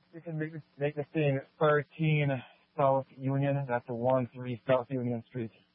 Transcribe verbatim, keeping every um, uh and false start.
You can make this, make this thing thirteen South Union. That's one three South Union Street.